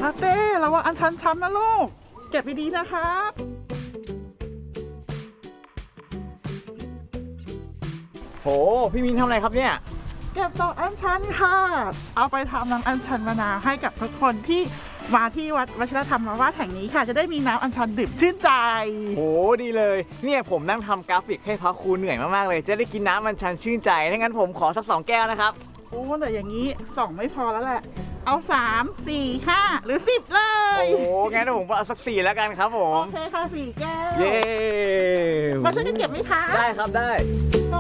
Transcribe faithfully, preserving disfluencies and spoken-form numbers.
าเต้ระวังอัญชันช้ำนะลูกเก็บดีๆนะครับโหพี่มินทำอะไรครับเนี่ยเก็บดอกอัญชันค่ะเอาไปทำน้ำอัญชันมะนาวให้กับทุกคนที่มาที่วัดวชิรธรรมวาสแห่งนี้ค่ะจะได้มีน้ำอัญชันดื่มชื่นใจโหดีเลยเนี่ยผมนั่งทำกราฟิกให้พระครูเหนื่อยมากๆเลยจะได้กินน้ำอัญชันชื่นใจถ้างั้นผมขอสักสองแก้วนะครับโอ้แต่อย่างนี้สองไม่พอแล้วแหละเอาสามสี่ห้าหรือสิบเลยโอ้งั้นผมเอาสักสี่แล้วกันครับผมโอเคค่ะสี่แก้วเย้มาช่วยกันเก็บไหมคะได้ครับได้